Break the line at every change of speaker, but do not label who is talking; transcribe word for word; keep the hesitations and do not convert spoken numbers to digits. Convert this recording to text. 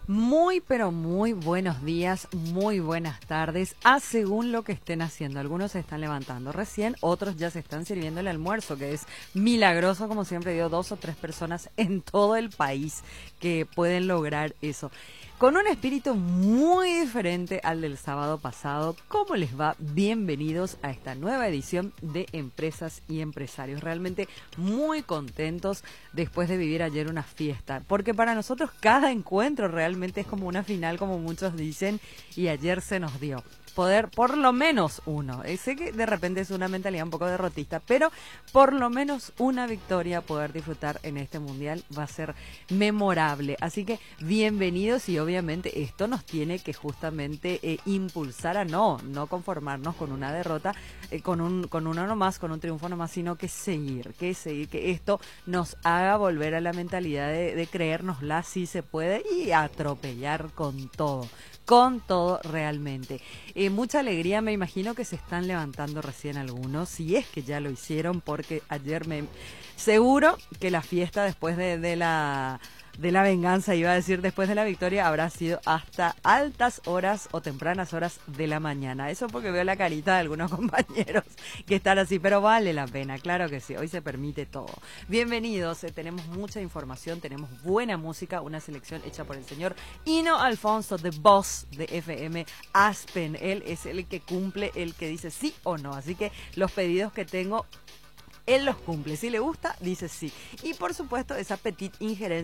Muy, pero muy buenos días, muy buenas tardes, a según lo que estén haciendo. Algunos se están levantando recién, otros ya se están sirviendo el almuerzo, que es milagroso, como siempre digo, dos o tres personas en todo el país que pueden lograr eso. Con un espíritu muy diferente al del sábado pasado. ¿Cómo les va? Bienvenidos a esta nueva edición de Empresas y Empresarios. Realmente muy contentos después de vivir ayer una fiesta, porque para nosotros cada encuentro realmente es como una final, como muchos dicen, y ayer se nos dio poder, por lo menos uno, eh, sé que de repente es una mentalidad un poco derrotista, pero por lo menos una victoria poder disfrutar en este mundial va a ser memorable. Así que bienvenidos, y obviamente esto nos tiene que justamente eh, impulsar a no, no conformarnos con una derrota, eh, con un con uno nomás, con un triunfo nomás, sino que seguir, que seguir, que esto nos haga volver a la mentalidad de, de creérnosla si se puede y atropellar con todo. Con todo realmente. Eh, mucha alegría, me imagino que se están levantando recién algunos, si es que ya lo hicieron, porque ayer me... Seguro que la fiesta después de, de la... de la venganza, iba a decir, después de la victoria, habrá sido hasta altas horas o tempranas horas de la mañana. Eso porque veo la carita de algunos compañeros que están así, pero vale la pena, claro que sí, hoy se permite todo. Bienvenidos, eh, tenemos mucha información, tenemos buena música, una selección hecha por el señor Hino Alfonso, The Boss de F M Aspen. Él es el que cumple, el que dice sí o no, así que los pedidos que tengo, él los cumple. Si le gusta, dice sí. Y por supuesto, esa petite injerencia